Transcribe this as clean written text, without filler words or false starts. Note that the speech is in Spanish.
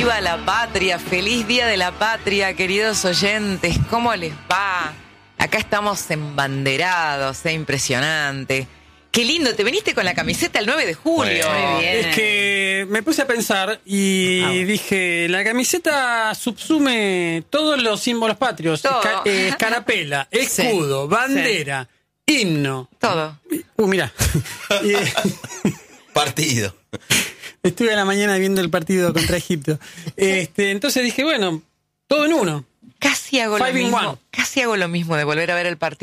¡Viva la patria! ¡Feliz Día de la Patria, queridos oyentes! ¿Cómo les va? Acá estamos embanderados, impresionante. ¡Qué lindo! Te viniste con la camiseta el 9 de julio. Muy bien. Es que me puse a pensar y dije, la camiseta subsume todos los símbolos patrios. Todo. Escarapela, escudo, bandera, himno. Todo. Mirá. Partido. Estuve a la mañana viendo el partido contra Egipto. Entonces dije, bueno, todo en uno. Casi hago lo mismo de volver a ver el partido.